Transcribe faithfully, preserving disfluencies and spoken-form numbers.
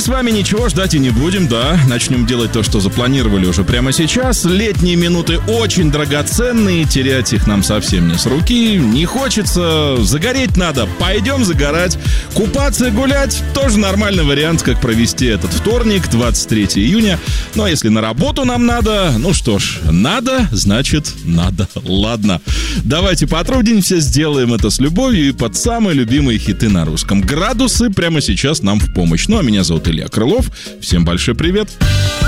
с вами ничего ждать и не будем, да. Начнем делать то, что запланировали уже прямо сейчас. Летние минуты очень драгоценные, терять их нам совсем не с руки. Не хочется, загореть надо, пойдем загорать. Купаться и гулять тоже нормальный вариант, как провести этот вторник, двадцать третьего июня. Ну а если на работу нам надо, ну что ж, надо, значит надо. Ладно, давайте потрудимся, сделаем это с любовью и под самые любимые хиты на русском. Градусы прямо сейчас нам в помощь. Ну а меня зовут Илья Крылов. Всем большой привет.